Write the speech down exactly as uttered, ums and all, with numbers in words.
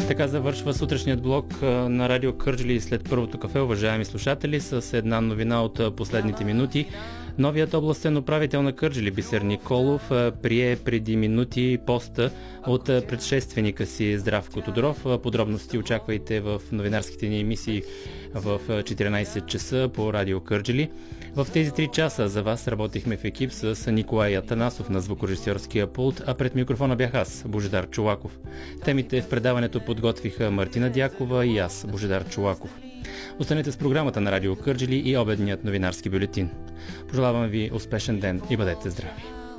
Така завършва сутрешният блок на Радио Кърджали след първото кафе, уважаеми слушатели, с една новина от последните минути. Новият областен управител на Кърджали Бисер Николов прие преди минути поста от предшественика си Здравко Тодоров. Подробности очаквайте в новинарските ни емисии в четиринайсет часа по Радио Кърджали. В тези три часа за вас работихме в екип с Николай Атанасов на звукорежисьорския пулт, а пред микрофона бях аз, Божидар Чолаков. Темите в предаването подготвиха Мартина Дякова и аз, Божидар Чолаков. Останете с програмата на Радио Кърджали и обедният новинарски бюлетин. Пожелавам ви успешен ден и бъдете здрави!